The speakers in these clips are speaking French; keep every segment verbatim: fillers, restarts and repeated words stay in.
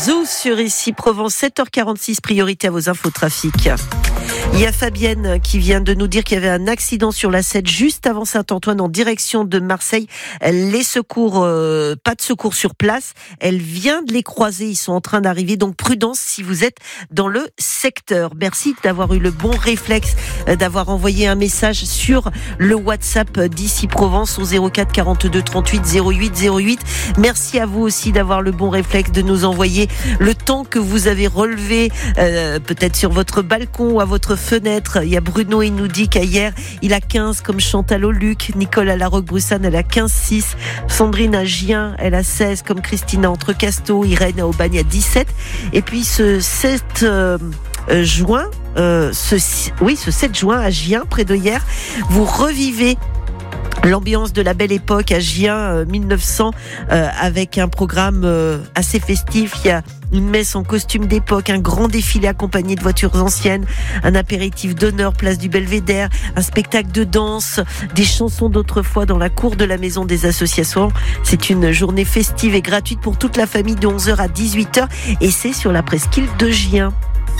Zou sur Ici Provence, sept heures quarante-six, priorité à vos infos trafic. Il y a Fabienne qui vient de nous dire qu'il y avait un accident sur la sept juste avant Saint-Antoine en direction de Marseille. Les secours, euh, pas de secours sur place. Elle vient de les croiser. Ils sont en train d'arriver. Donc prudence si vous êtes dans le secteur. Merci d'avoir eu le bon réflexe, euh, d'avoir envoyé un message sur le WhatsApp d'Ici Provence au zéro quatre quarante-deux trente-huit zéro huit zéro huit. Merci à vous aussi d'avoir le bon réflexe de nous envoyer le temps que vous avez relevé, euh, peut-être sur votre balcon ou à votre fenêtre. Il y a Bruno, il nous dit qu'hier il a quinze comme Chantal au Luc, Nicole à la Roque-Brussane elle a quinze six, Sandrine à Gien elle a seize comme Christina entre Casto, Irène à Aubagne à dix-sept. Et puis ce sept euh, juin, euh, ce, oui ce sept juin à Gien près de hier, vous revivez l'ambiance de la belle époque à Gien euh, mille neuf cents euh, avec un programme euh, assez festif. Il y a une messe en costume d'époque, un grand défilé accompagné de voitures anciennes, un apéritif d'honneur place du Belvédère, un spectacle de danse, des chansons d'autrefois dans la cour de la maison des associations. C'est une journée festive et gratuite pour toute la famille de onze heures à dix-huit heures et c'est sur la presqu'île de Gien.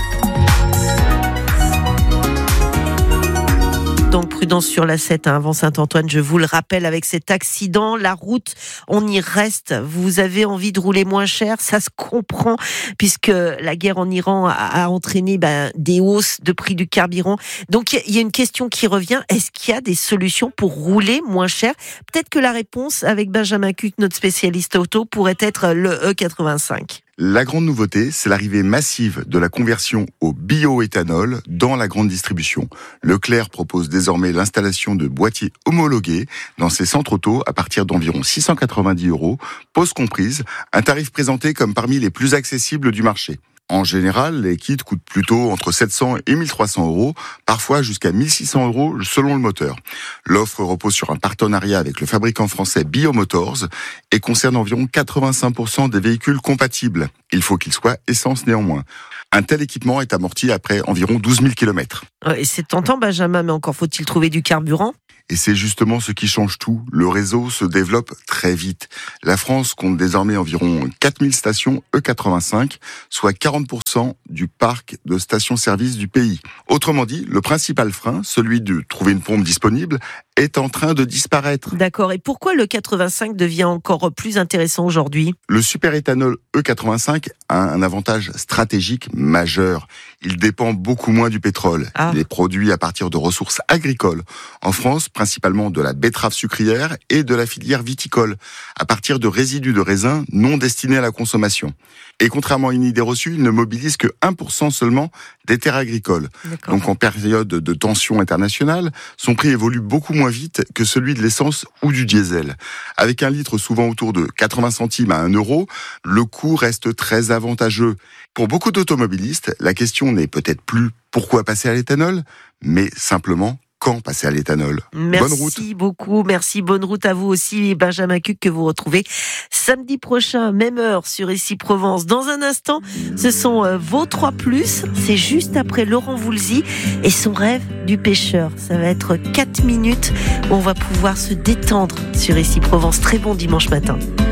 Donc prudence sur la sept hein, avant Saint-Antoine, je vous le rappelle, avec cet accident, la route, on y reste. Vous avez envie de rouler moins cher, ça se comprend, puisque la guerre en Iran a, a entraîné ben, des hausses de prix du carburant. Donc il y a une question qui revient, est-ce qu'il y a des solutions pour rouler moins cher ? Peut-être que la réponse, avec Benjamin Cuc, notre spécialiste auto, pourrait être le E quatre-vingt-cinq. La grande nouveauté, c'est l'arrivée massive de la conversion au bioéthanol dans la grande distribution. Leclerc propose désormais l'installation de boîtiers homologués dans ses centres auto à partir d'environ six cent quatre-vingt-dix euros, pause comprise, un tarif présenté comme parmi les plus accessibles du marché. En général, les kits coûtent plutôt entre sept cents et mille trois cents euros, parfois jusqu'à mille six cents euros selon le moteur. L'offre repose sur un partenariat avec le fabricant français Biomotors et concerne environ quatre-vingt-cinq pour cent des véhicules compatibles. Il faut qu'ils soient essence néanmoins. Un tel équipement est amorti après environ douze mille kilomètres. Et c'est tentant, Benjamin, mais encore faut-il trouver du carburant ? Et c'est justement ce qui change tout. Le réseau se développe très vite. La France compte désormais environ quatre mille stations E quatre-vingt-cinq, soit quarante pour cent du parc de stations-service du pays. Autrement dit, le principal frein, celui de trouver une pompe disponible, est en train de disparaître. D'accord. Et pourquoi le quatre-vingt-cinq devient encore plus intéressant aujourd'hui ? Le superéthanol E quatre-vingt-cinq a un avantage stratégique majeur. Il dépend beaucoup moins du pétrole. Ah. Il est produit à partir de ressources agricoles. En France, principalement de la betterave sucrière et de la filière viticole, à partir de résidus de raisin non destinés à la consommation. Et contrairement à une idée reçue, il ne mobilise que un pour cent seulement des terres agricoles. D'accord. Donc en période de tension internationale, son prix évolue beaucoup moins vite que celui de l'essence ou du diesel. Avec un litre souvent autour de quatre-vingts centimes à un euro, le coût reste très avantageux. Pour beaucoup d'automobilistes, la question n'est peut-être plus pourquoi passer à l'éthanol, mais simplement quand passer à l'éthanol. Merci bonne route. beaucoup, merci, bonne route à vous aussi, Benjamin Cuc, que vous retrouvez samedi prochain, même heure sur Ici Provence. Dans un instant, ce sont euh, vos trois plus, c'est juste après Laurent Voulzy et son rêve du pêcheur. Ça va être quatre minutes où on va pouvoir se détendre sur Ici Provence. Très bon dimanche matin.